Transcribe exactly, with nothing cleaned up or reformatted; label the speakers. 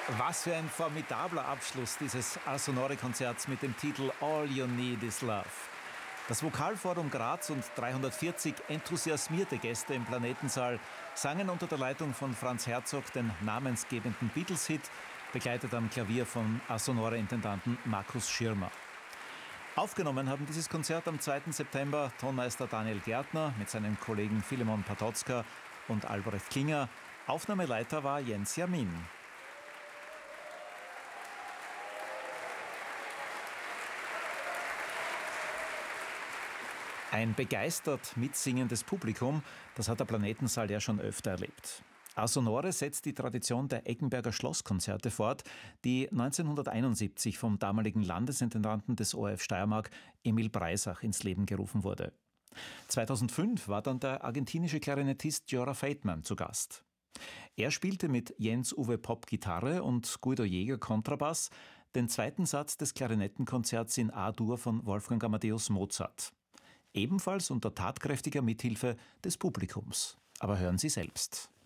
Speaker 1: Was für ein formidabler Abschluss dieses A-Sonore-Konzerts mit dem Titel All You Need Is Love. Das Vokalforum Graz und dreihundertvierzig enthusiasmierte Gäste im Planetensaal sangen unter der Leitung von Franz Herzog den namensgebenden Beatles-Hit, begleitet am Klavier vom A-Sonore-Intendanten Markus Schirmer. Aufgenommen haben dieses Konzert am zweiten September Tonmeister Daniel Gärtner mit seinen Kollegen Philemon Patoczka und Albrecht Klinger. Aufnahmeleiter war Jens Jamin. Ein begeistert mitsingendes Publikum, das hat der Planetensaal ja schon öfter erlebt. A-Sonore setzt die Tradition der Eggenberger Schlosskonzerte fort, die neunzehnhunderteinundsiebzig vom damaligen Landesintendanten des O R F Steiermark, Emil Breisach, ins Leben gerufen wurde. zweitausendfünf war dann der argentinische Klarinettist Jora Feitman zu Gast. Er spielte mit Jens-Uwe Popp Gitarre und Guido Jäger Kontrabass den zweiten Satz des Klarinettenkonzerts in A-Dur von Wolfgang Amadeus Mozart. Ebenfalls unter tatkräftiger Mithilfe des Publikums. Aber hören Sie selbst.